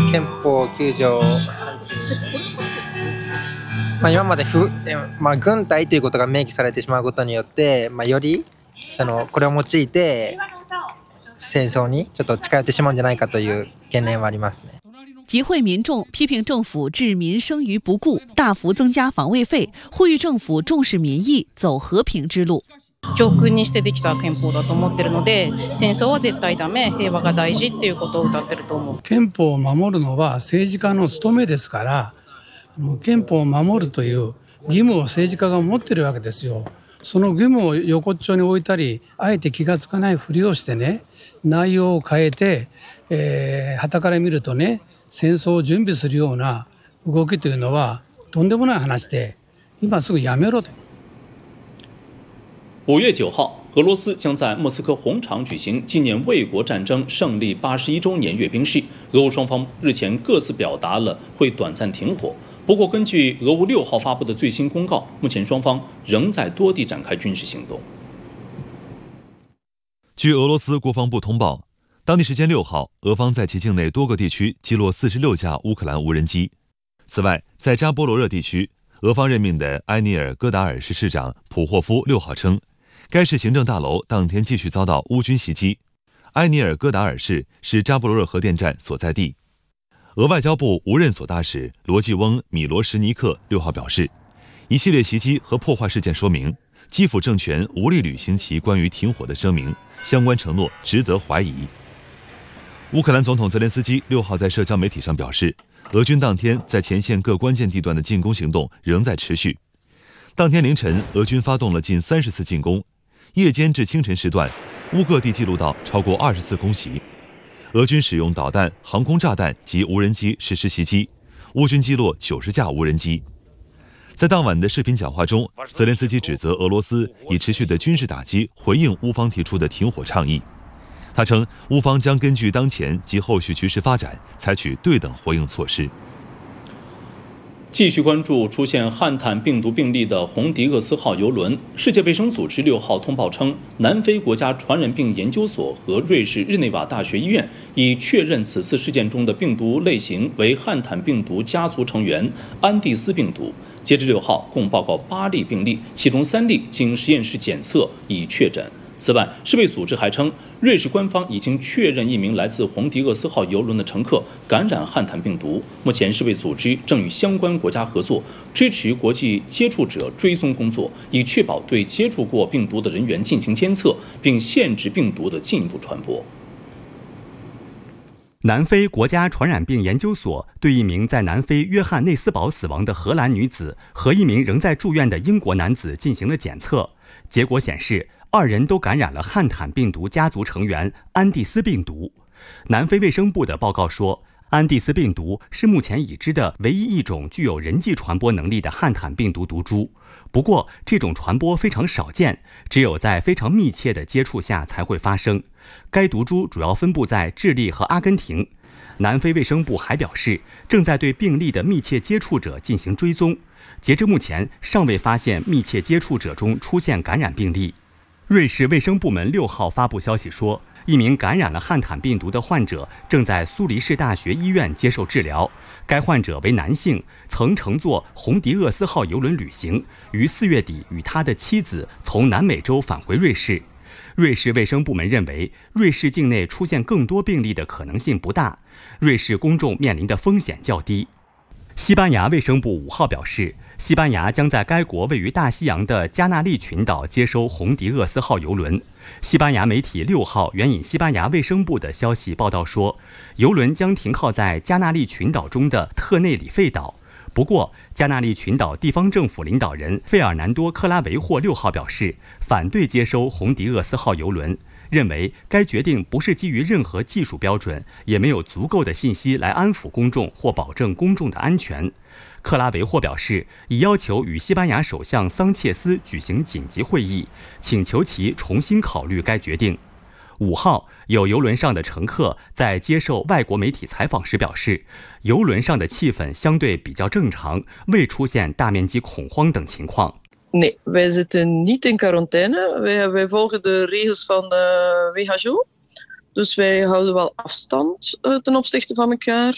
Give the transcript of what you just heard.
憲法9条、今まで軍隊ということが明記されてしまうことによって、よりこれを用いて戦争にちょっと近寄ってしまうんじゃないかという懸念はありますね。 集会民众批评政府置民生于不顾，大幅增加防卫费，呼吁政府重视民意，走和平之路。 教訓にしてできた憲法だと思ってるので、戦争は絶対ダメ、平和が大事っていうことを歌ってると思う。 憲法を守るのは政治家の務めですから、憲法を守るという義務を政治家が持ってるわけですよ。その義務を横っちょに置いたり、あえて気がつかないふりをしてね、内容を変えて、傍から見るとね、戦争を準備するような動きというのはとんでもない話で、今すぐやめろと。 5月9号，俄罗斯将在莫斯科红场举行纪念卫国战争胜利81周年阅兵式。俄乌双方日前各自表达了会短暂停火，不过根据俄乌6号发布的最新公告，目前双方仍在多地展开军事行动。 据俄罗斯国防部通报，当地时间6号，俄方在其境内多个地区击落46架乌克兰无人机。此外，在扎波罗热地区，俄方任命的埃尼尔戈达尔市市长普霍夫6号称，该市行政大楼当天继续遭到乌军袭击。埃尼尔戈达尔市是扎波罗热核电站所在地。俄外交部无任所大使罗季翁·米罗什尼克6号表示，一系列袭击和破坏事件说明，基辅政权无力履行其关于停火的声明，相关承诺值得怀疑。乌克兰总统泽连斯基6号在社交媒体上表示，俄军当天在前线各关键地段的进攻行动仍在持续。当天凌晨，俄军发动了近30次进攻，夜间至清晨时段，乌各地记录到超过20次空袭。俄军使用导弹、航空炸弹及无人机实施袭击，乌军击落90架无人机。在当晚的视频讲话中，泽连斯基指责俄罗斯以持续的军事打击回应乌方提出的停火倡议。他称，乌方将根据当前及后续局势发展，采取对等回应措施。 继续关注出现汉坦病毒病例的红迪厄斯号邮轮。世界卫生组织6号通报称，南非国家传染病研究所和瑞士日内瓦大学医院已确认此次事件中的病毒类型为汉坦病毒家族成员安地斯病毒。截至6号，共报告8例病例，其中3例经实验室检测已确诊。此外，世卫组织还称，瑞士官方已经确认一名来自红迪厄斯号邮轮的乘客感染汉坦病毒。目前，世卫组织正与相关国家合作，支持国际接触者追踪工作，以确保对接触过病毒的人员进行监测，并限制病毒的进一步传播。 南非国家传染病研究所对一名在南非约翰内斯堡死亡的荷兰女子和一名仍在住院的英国男子进行了检测，结果显示2人都感染了汉坦病毒家族成员安地斯病毒。南非卫生部的报告说，安地斯病毒是目前已知的唯一一种具有人际传播能力的汉坦病毒毒株。不过，这种传播非常少见，只有在非常密切的接触下才会发生。该毒株主要分布在智利和阿根廷。南非卫生部还表示，正在对病例的密切接触者进行追踪。截至目前，尚未发现密切接触者中出现感染病例。瑞士卫生部门6号发布消息说，一名感染了汉坦病毒的患者正在苏黎世大学医院接受治疗。该患者为男性，曾乘坐红迪厄斯号邮轮旅行，于4月底与他的妻子从南美洲返回瑞士。瑞士卫生部门认为，瑞士境内出现更多病例的可能性不大，瑞士公众面临的风险较低。西班牙卫生部5号表示，西班牙将在该国位于大西洋的加纳利群岛接收红迪厄斯号邮轮。西班牙媒体6号援引西班牙卫生部的消息报道说，邮轮将停靠在加纳利群岛中的特内里费岛。不过，加纳利群岛地方政府领导人费尔南多·克拉维霍6号表示，反对接收红迪厄斯号邮轮，认为该决定不是基于任何技术标准，也没有足够的信息来安抚公众或保证公众的安全。克拉维霍表示，已要求与西班牙首相桑切斯举行紧急会议，请求其重新考虑该决定。5号，有邮轮上的乘客在接受外国媒体采访时表示，邮轮上的气氛相对比较正常，未出现大面积恐慌等情况。 Nee, wij zitten niet in quarantaine. Wij volgen de regels van de WHO. Dus wij houden wel afstand ten opzichte van elkaar.